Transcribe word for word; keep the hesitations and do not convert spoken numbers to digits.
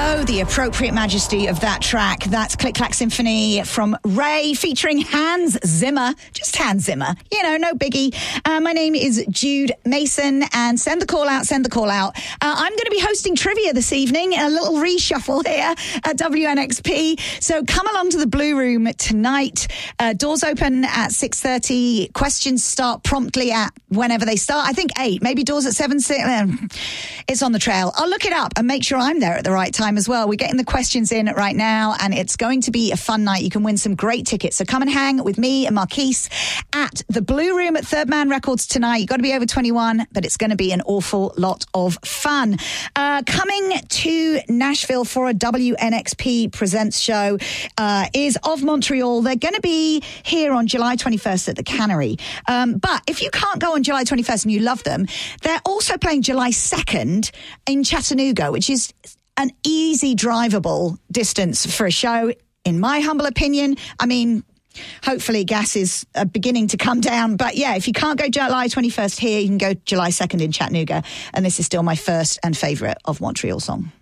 Oh, the appropriate majesty of that track. That's Click Clack Symphony from Ray featuring Hans Zimmer. Just Hans Zimmer. You know, no biggie. Uh, my name is Jude Mason, and send the call out, send the call out. Uh, I'm going to be hosting trivia this evening, a little reshuffle here at W N X P. So come along to the Blue Room tonight. Uh, doors open at six thirty. Questions start promptly at whenever they start. I think eight. Maybe doors at seven. Six, it's on the trail. I'll look it up and make sure I'm there at the right time as well. We're getting the questions in right now, and it's going to be a fun night. You can win some great tickets. So come and hang with me and Marquise at the Blue Room at Third Man Records tonight. You've got to be over twenty-one, but it's going to be an awful lot of fun. Uh, coming to Nashville for a W N X P Presents show uh, is Of Montreal. They're going to be here on July twenty-first at the Cannery. Um, but if you can't go on July twenty-first and you love them, they're also playing July second in Chattanooga, which is an easy drivable distance for a show, in my humble opinion. I mean, hopefully gas is uh, beginning to come down. But yeah, if you can't go July twenty-first here, you can go July second in Chattanooga. And this is still my first and favourite Of Montreal song.